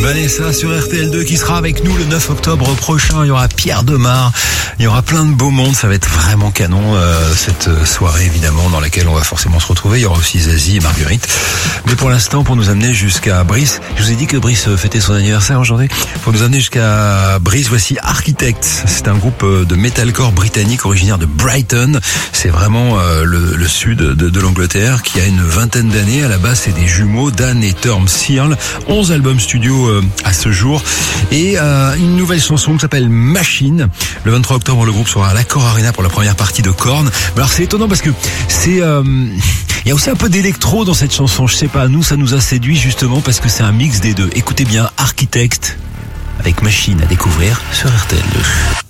Vanessa sur RTL2 qui sera avec nous le 9 octobre prochain. Il y aura Pierre Demar, il y aura plein de beau monde. Ça va être vraiment canon cette soirée évidemment dans laquelle on va forcément se retrouver. Il y aura aussi Zazie et Marguerite. Mais pour l'instant, pour nous amener jusqu'à Brice, je vous ai dit que Brice fêtait son anniversaire aujourd'hui. Pour nous amener jusqu'à Brice, voici Architects. C'est un groupe de metalcore britannique originaire de Brighton. C'est vraiment le sud de l'Angleterre qui a une vingtaine d'années. À la base, c'est des jumeaux, Dan et Tom Searle. 11 albums studio à ce jour. Et une nouvelle chanson qui s'appelle Machine. Le 23 octobre, le groupe sera à l'Accor Arena pour la première partie de Korn. Mais alors c'est étonnant parce que c'est... il y a aussi un peu d'électro dans cette chanson. Je sais pas, nous ça nous a séduit justement parce que c'est un mix des deux. Écoutez bien, Architect avec Machine à découvrir sur RTL2.